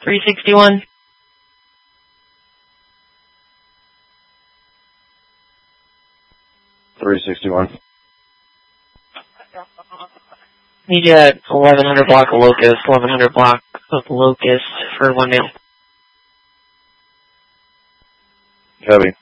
361. Need you at 1100 block of Locust, 1100 block of Locust for 1 male. Copy.